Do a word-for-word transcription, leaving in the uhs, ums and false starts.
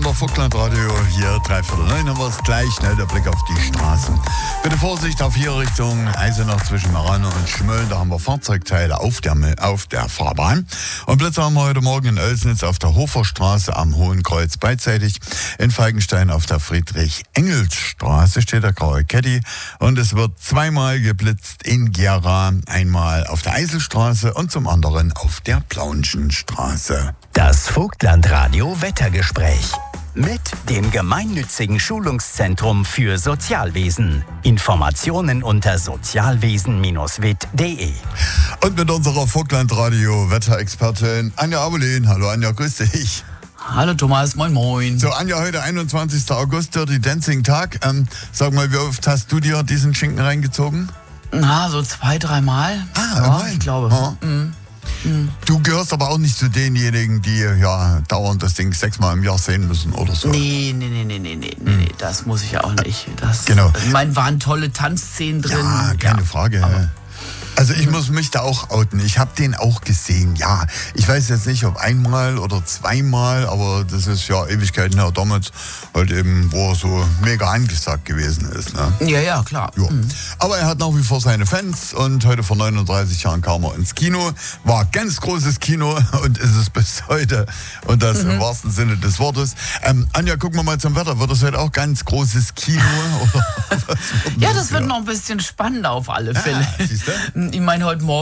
der Vogtlandradio, hier dreiviertel neun haben wir es gleich, schnell der Blick auf die Straßen. Bitte Vorsicht auf hier Richtung Eisenach zwischen Marano und Schmölln, da haben wir Fahrzeugteile auf der, auf der Fahrbahn. Und Blitzer haben wir heute Morgen in Oelsnitz auf der Hoferstraße am Hohen Kreuz beidseitig. In Falkenstein auf der Friedrich-Engels-Straße steht der graue Caddy und es wird zweimal geblitzt in Gera, einmal auf der Eiselstraße und zum anderen auf der Plaunschenstraße. Das Vogtlandradio Wettergespräch mit dem gemeinnützigen Schulungszentrum für Sozialwesen. Informationen unter sozialwesen Bindestrich wit punkt de. Und mit unserer Vogtlandradio Wetterexpertin Anja Abelin. Hallo Anja, grüß dich. Hallo Thomas, moin moin. So Anja, heute einundzwanzigster August, Dirty Dancing Tag. Ähm, sag mal, wie oft hast du dir diesen Schinken reingezogen? Na, so zwei, dreimal. Ah, ja, nein. ich glaube. Ja. Mhm. Mhm. Du gehörst aber auch nicht zu denjenigen, die ja dauernd das Ding sechsmal im Jahr sehen müssen oder so. Nee, nee, nee, nee, nee, nee, nee, nee, das muss ich ja auch nicht. Das, Genau. Ich meine, waren tolle Tanzszenen drin. Ja, keine ja. Frage. Aber Also ich muss mich da auch outen. Ich habe den auch gesehen, ja. Ich weiß jetzt nicht, ob einmal oder zweimal, aber das ist ja Ewigkeiten her, damals halt eben, wo er so mega angesagt gewesen ist. Ne? Ja, ja, klar. Ja. Mhm. Aber er hat nach wie vor seine Fans und heute vor neununddreißig Jahren kam er ins Kino. War ganz großes Kino und ist es bis heute. Und das mhm. im wahrsten Sinne des Wortes. Ähm, Anja, gucken wir mal zum Wetter. Wird das heute auch ganz großes Kino? Oder was wird Ja, das das wird hier? noch ein bisschen spannender auf alle Fälle. Ah, siehst du? Ich meine, heute Morgen